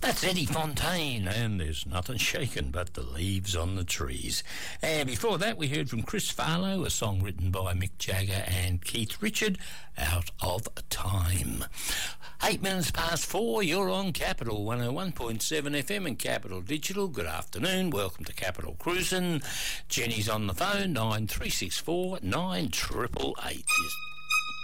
That's Eddie Fontaine, and there's nothing shaken but the leaves on the trees. And before that, we heard from Chris Farlow, a song written by Mick Jagger and Keith Richard, Out of Time. 8 minutes past 4, you're on Capital 101.7 FM and Capital Digital. Good afternoon, welcome to Capital Cruising. Jenny's on the phone, 9364 9888.